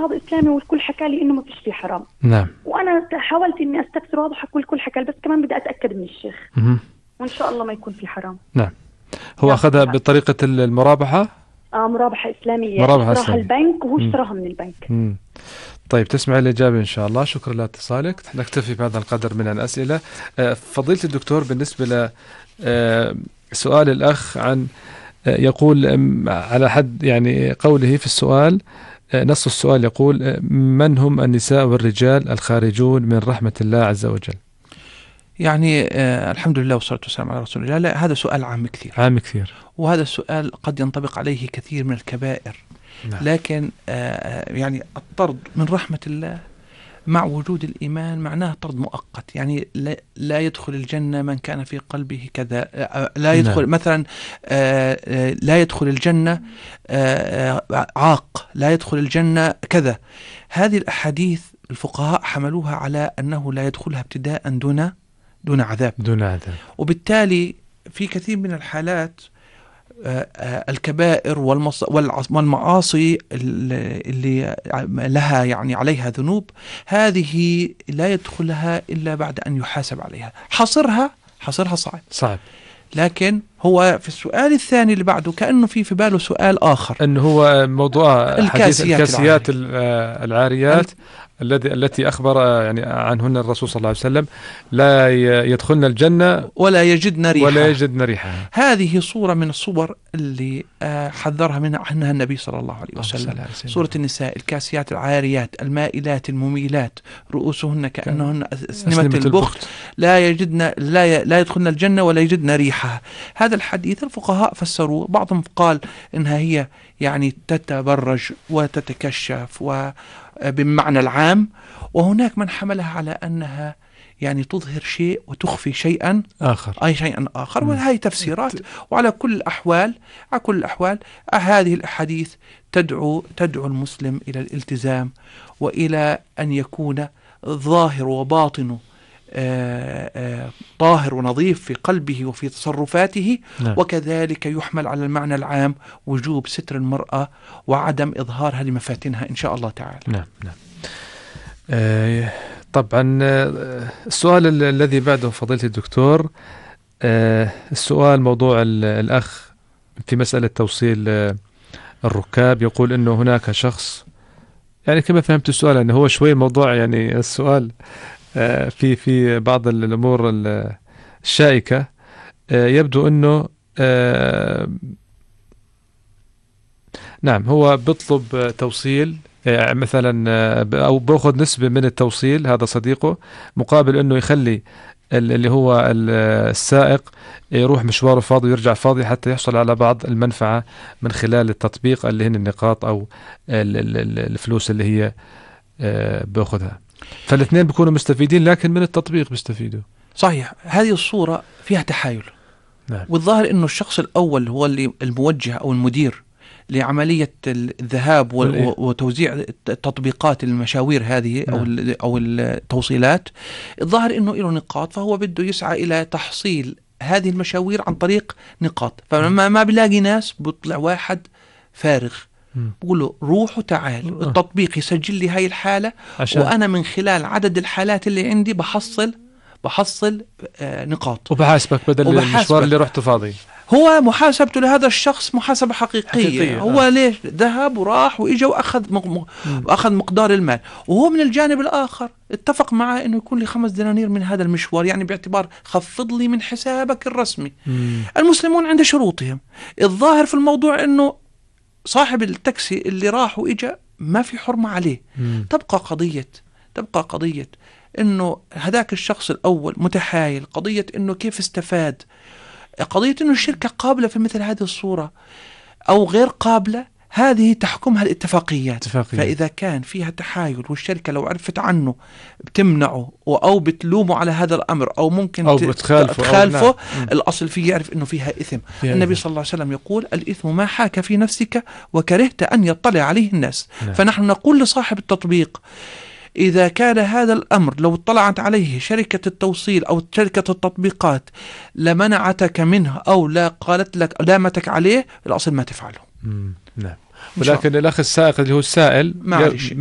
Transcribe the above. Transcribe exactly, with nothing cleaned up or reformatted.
رياض إسلامي والكل حكى لي إنه ما فيش فيه حرام. نعم. وأنا حاولت إني أستفسر واضح والكل حكى لي، بس كمان بدي أتأكد من الشيخ. مم. وإن شاء الله ما يكون في حرام. نعم. هو أخذها بطريقة المرابحة؟ آه مرابحة إسلامية. مرابحة اشتراها إسلامية. البنك وهو اشتراها من البنك. مم. طيب تسمع الإجابة إن شاء الله. شكرا لاتصالك. نكتفي بهذا القدر من الأسئلة. فضيلة الدكتور، بالنسبة لسؤال الأخ عن يقول على حد يعني قوله في السؤال، نص السؤال يقول: من هم النساء والرجال الخارجون من رحمة الله عز وجل؟ يعني آه الحمد لله والصلاة والسلام على رسول الله. لا، هذا سؤال عام كثير عام كثير وهذا السؤال قد ينطبق عليه كثير من الكبائر. نعم. لكن آه يعني الطرد من رحمة الله مع وجود الإيمان معناه طرد مؤقت. يعني لا, لا يدخل الجنة من كان في قلبه كذا، لا يدخل نعم. مثلا آه لا يدخل الجنة آه عاق، لا يدخل الجنة كذا. هذه الأحاديث الفقهاء حملوها على أنه لا يدخلها ابتداء دون دون عذاب دون عذاب وبالتالي في كثير من الحالات الكبائر والمعاصي اللي لها يعني عليها ذنوب، هذه لا يدخلها إلا بعد أن يحاسب عليها. حصرها حصرها صعب صعب لكن هو في السؤال الثاني اللي بعده كأنه في في باله سؤال آخر، أنه هو موضوع الكاسيات, الكاسيات العاريات الذي التي أخبر يعني عنهن الرسول صلى الله عليه وسلم لا يدخلن الجنة ولا يجدن ريحها ولا يجدن ريحها. هذه صورة من الصور اللي حذرها منها عنها النبي صلى الله عليه وسلم. صورة النساء الكاسيات العاريات المائلات المميلات رؤوسهن كأنهن أسنمة البخت لا يجدن لا لا يدخلن الجنة ولا يجدن ريحها. هذا الحديث الفقهاء فسروا، بعضهم قال إنها هي يعني تتبرج وتتكشف وبمعنى العام، وهناك من حملها على أنها يعني تظهر شيء وتخفي شيئا آخر أي شيئا آخر. وهذه تفسيرات. وعلى كل الأحوال على كل الأحوال هذه الأحاديث تدعو تدعو المسلم إلى الالتزام وإلى أن يكون ظاهر وباطنه آه آه طاهر ونظيف في قلبه وفي تصرفاته. نعم. وكذلك يحمل على المعنى العام وجوب ستر المرأة وعدم إظهارها لمفاتنها إن شاء الله تعالى. نعم نعم. آه طبعا السؤال الذي بعده فضيلة الدكتور، آه السؤال موضوع الأخ في مسألة توصيل الركاب. يقول إنه هناك شخص، يعني كما فهمت السؤال أنه هو شوي موضوع يعني السؤال في في بعض الأمور الشائكة. يبدو أنه نعم هو بيطلب توصيل مثلا أو بأخذ نسبة من التوصيل، هذا صديقه، مقابل أنه يخلي اللي هو السائق يروح مشواره فاضي ويرجع فاضي حتى يحصل على بعض المنفعة من خلال التطبيق اللي هن النقاط أو الفلوس اللي هي بأخذها. فالاثنين بيكونوا مستفيدين لكن من التطبيق بيستفيدوا. صحيح. هذه الصورة فيها تحايل. نعم. والظاهر إنه الشخص الأول هو اللي الموجه أو المدير لعملية الذهاب وتوزيع تطبيقات المشاوير هذه أو نعم. أو التوصيلات. الظاهر إنه له نقاط، فهو بده يسعى إلى تحصيل هذه المشاوير عن طريق نقاط. فلما ما بلاقي ناس بيطلع واحد فارغ بقول له روح وتعال، التطبيق يسجل لي هاي الحالة عشان. وأنا من خلال عدد الحالات اللي عندي بحصل بحصل آه نقاط وبحاسبك بدل وبحاسبك. المشوار اللي رحته فاضي. هو محاسبته لهذا الشخص محاسبة حقيقية, حقيقية. هو آه. ليش ذهب وراح وإجا وأخذ مق... وأخذ مقدار المال، وهو من الجانب الآخر اتفق معه إنه يكون لي خمس دنانير من هذا المشوار، يعني باعتبار خفض لي من حسابك الرسمي. مم. المسلمون عند شروطهم. الظاهر في الموضوع إنه صاحب التاكسي اللي راح وإجا ما في حرمة عليه. مم. تبقى قضية تبقى قضية إنه هذاك الشخص الأول متحايل، قضية إنه كيف استفاد، قضية إنه الشركة قابلة في مثل هذه الصورة أو غير قابلة، هذه تحكمها الاتفاقيات. اتفاقية. فإذا كان فيها تحايل والشركة لو عرفت عنه بتمنعه أو بتلومه على هذا الأمر أو ممكن أو بتخالفه, تخالفه أو الأصل فيه يعرف إنه فيها إثم. فيها النبي إثم. صلى الله عليه وسلم يقول الإثم ما حاك في نفسك وكرهت أن يطلع عليه الناس. نعم. فنحن نقول لصاحب التطبيق إذا كان هذا الأمر لو اطلعت عليه شركة التوصيل أو شركة التطبيقات لمنعتك منه أو لا قالت لك لامتك عليه، الأصل ما تفعله. نعم. ولكن الأخ السائق اللي هو السائل معلش